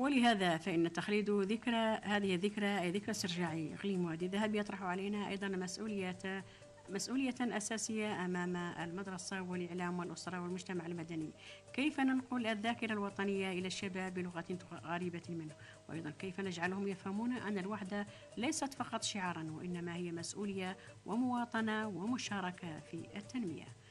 ولهذا فإن تخليد هذه الذكرى أي ذكرى استرجاع إقليم وادي الذهب يطرح علينا أيضا مسؤولية أساسية أمام المدرسة والإعلام والأسرة والمجتمع المدني. كيف ننقل الذاكرة الوطنية إلى الشباب بلغة غريبة منه، وأيضا كيف نجعلهم يفهمون أن الوحدة ليست فقط شعارا، وإنما هي مسؤولية ومواطنة ومشاركة في التنمية.